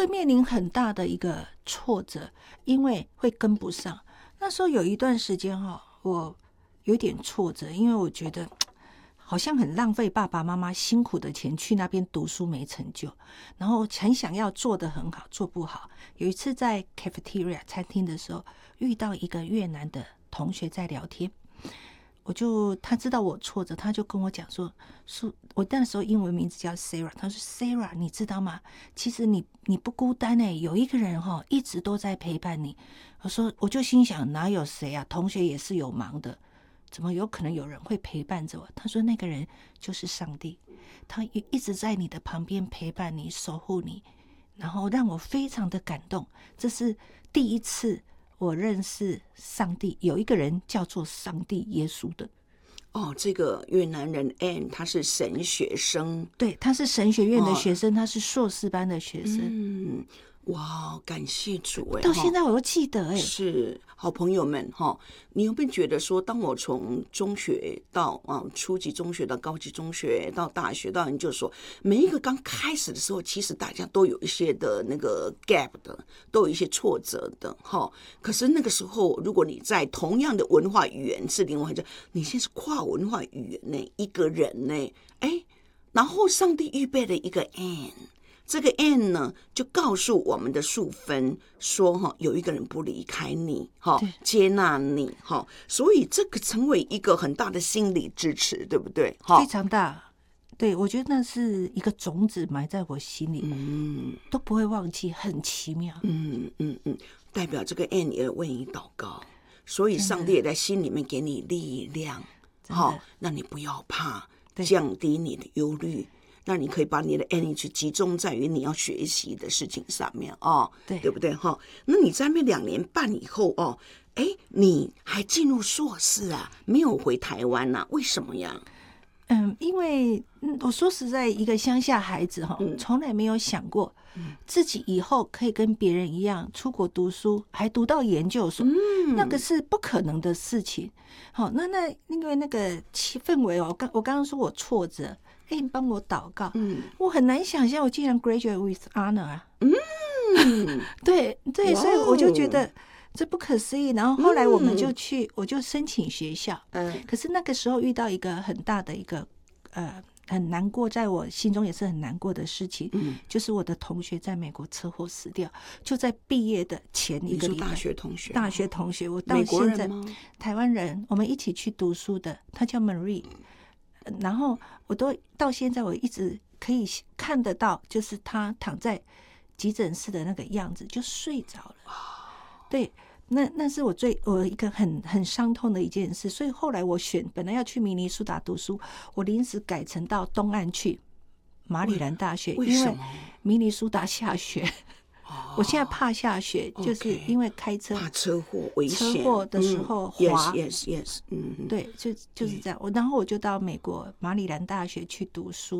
会面临很大的一个挫折，因为会跟不上。那时候有一段时间我有点挫折，因为我觉得好像很浪费爸爸妈妈辛苦的钱去那边读书没成就，然后很想要做得很好，做不好。有一次在 cafeteria 餐厅的时候，遇到一个越南的同学在聊天，他知道我挫折，他就跟我讲说，我那时候英文名字叫 Sarah， 他说 Sarah 你知道吗？其实你不孤单有一个人一直都在陪伴你。我就心想哪有谁啊，同学也是有忙的，怎么有可能有人会陪伴着我？他说那个人就是上帝，他一直在你的旁边陪伴你，守护你，然后让我非常的感动。这是第一次我认识上帝，有一个人叫做上帝耶稣的。 这个越南人 Anne 他是神学生， 对，他是神学院的学生，他是硕士班的学生。 哇，感谢主到现在我都记得是好朋友们你有没有觉得说，当我从中学到初级中学到高级中学到大学到研究所，每一个刚开始的时候，其实大家都有一些的那个 gap 的，都有一些挫折的可是那个时候，如果你在同样的文化语言是另外一种，你现在是跨文化语言呢，一个人呢，然后上帝预备了一个 Anne。这个 Anne 呢，就告诉我们的素芬说有一个人不离开你接纳你所以这个成为一个很大的心理支持，对不对？ 非常大。对，我觉得那是一个种子埋在我心里，都不会忘记，很奇妙。 代表这个 Anne 也为你祷告，所以上帝也在心里面给你力量让你不要怕，降低你的忧虑，那你可以把你的 energy 集中在于你要学习的事情上面对不对那你在那边2年半以后你还进入硕士啊，没有回台湾啊？为什么呀？ 因为我说实在，一个乡下孩子从来没有想过自己以后可以跟别人一样出国读书，还读到研究所，那个是不可能的事情。那因为那个氛围我刚刚说我挫折，你帮我祷告，我很难想象我竟然 graduate with honor 啊。对，所以我就觉得这不可思议。然后后来我们我就申请学校，可是那个时候遇到一个很大的一个很难过，在我心中也是很难过的事情，就是我的同学在美国车祸死掉，就在毕业的前一个礼拜。 大学同学， 我到现在台湾人，我们一起去读书的，他叫 Marie。然后我都到现在我一直可以看得到，就是他躺在急诊室的那个样子，就睡着了。对，那是我一个很伤痛的一件事。所以后来我本来要去明尼苏达读书，我临时改成到东岸去马里兰大学，因为明尼苏达下雪。我现在怕下雪，就是因为开车怕车祸危险， 车祸的时候滑。 yes， 对，就是这样。然后我就到美国马里兰大学去读书。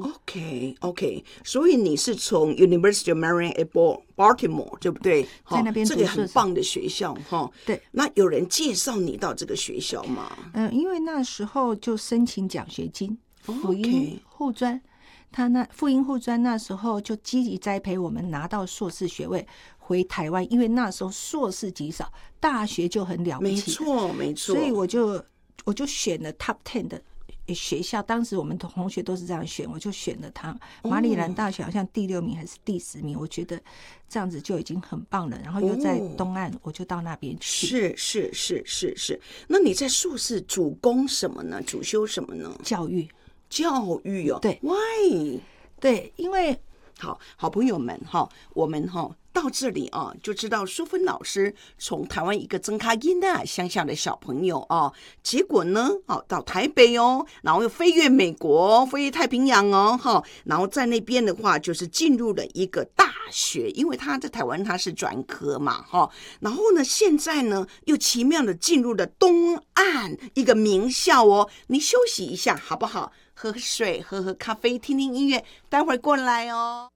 OK， 所以你是从 University of Maryland at Baltimore， 对不对？ 在那边读书， 这个很棒的学校对。 那有人介绍你到这个学校吗？ 因为那时候就申请奖学金，辅英护专。复英护专那时候就积极栽培我们拿到硕士学位回台湾，因为那时候硕士极少，大学就很了不起。 没错。 所以我就选了 top 10的学校，当时我们同学都是这样选，我就选了它。马里兰大学好像第6名还是第10名，我觉得这样子就已经很棒了。然后又在东岸，我就到那边去。 是。那你在硕士主攻什么呢？主修什么呢？ 教育对 ，Why？ 对，因为好朋友们我们到这里就知道淑芬老师从台湾一个曾卡因的乡下的小朋友结果呢到台北然后又飞越美国，飞越太平洋然后在那边的话就是进入了一个大学，因为他在台湾他是专科嘛然后呢现在呢又奇妙的进入了东岸一个名校你休息一下好不好？喝水，喝咖啡，听听音乐，待会儿过来哦。